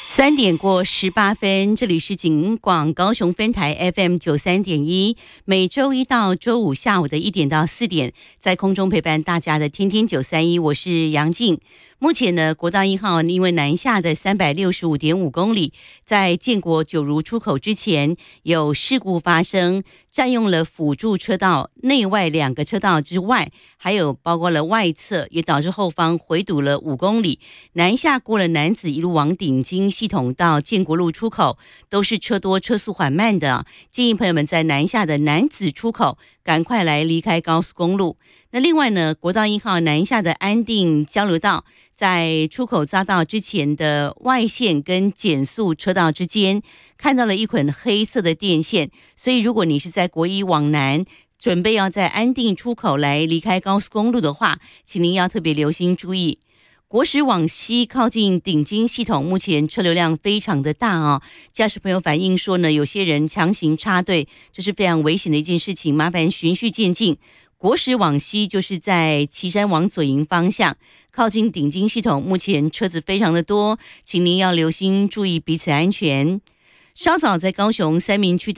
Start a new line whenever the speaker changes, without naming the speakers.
3:18，这里是警广高雄分台 FM 93.1，每周一到周五下午的1点到4点，在空中陪伴大家的天天931，我是杨静。目前呢，国道1号因为南下的365.5公里，在建国九如出口之前有事故发生，占用了辅助车道内外2个车道之外，还有包括了外侧，也导致后方回堵了5公里。南下过了楠梓，一路往顶金系统到建国路出口，都是车多车速缓慢的，建议朋友们在南下的楠梓出口赶快来离开高速公路。那另外呢，国道1号南下的安定交流道，在出口匝道之前的外线跟减速车道之间，看到了一捆黑色的电线，所以如果你是在国一往南，准备要在安定出口来离开高速公路的话，请您要特别留心注意。国十往西靠近顶金系统，目前车流量非常的大哦。驾驶朋友反映说呢，有些人强行插队，这是非常危险的一件事情，麻烦循序渐进。国十往西就是在旗山往左营方向，靠近顶金系统，目前车子非常的多，请您要留心注意彼此安全。稍早在高雄三民区